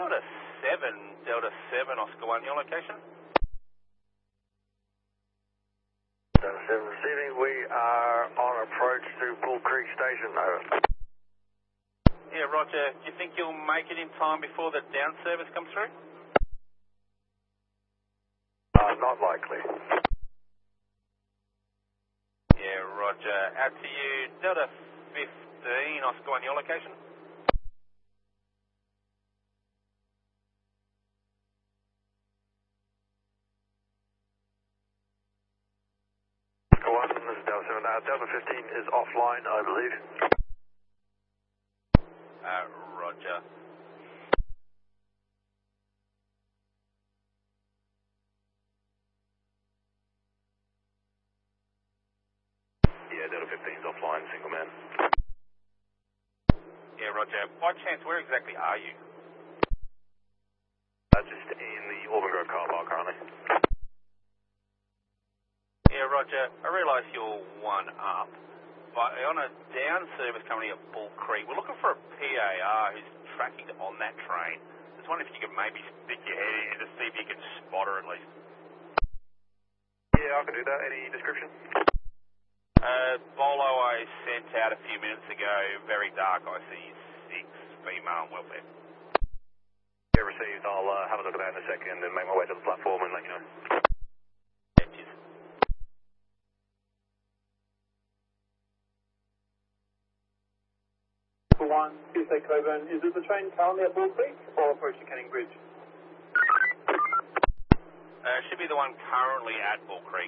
Delta 7, Oscar 1, your location? Delta 7 receiving. We are on approach to Bull Creek Station, over. Yeah, roger. Do you think you'll make it in time before the down service comes through? Not likely. Yeah, roger. Out to you, Delta 15, Oscar 1, your location? Oscar 1, this is Delta 7. Delta 15 is offline, I believe. Roger. Yeah, Delta 15 is offline, single man. Yeah, roger. By chance, where exactly are you? Just in the Auburn Grove car park currently. Yeah, roger. I realise you're one up, but on a down service company at Bull Creek, we're looking for a PAR who's tracking on that train. Just wondering if you could maybe stick your head in to see if you can spot her at least. Yeah, I can do that. Any description? Bolo I sent out a few minutes ago, very dark, I see 6 female welfare. Yeah, received. I'll have a look at that in a second and make my way to the platform and let you know. Yeah, cheers. For 1, Tuesday Coburn, is it the train currently at Bull Creek or approaching Canning Bridge? Should be the one currently at Bull Creek.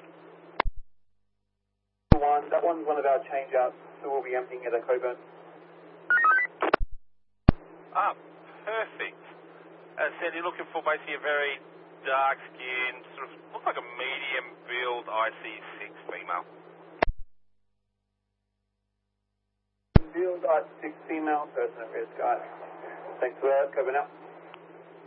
For 1, that one's one of our change-outs, so we'll be emptying it at Coburn. Perfect. As I said, you're looking for basically a very dark-skinned, sort of, looks like a medium build IC6 female. Field, I-6 female, person at risk, guys. Thanks for that, Coburn out.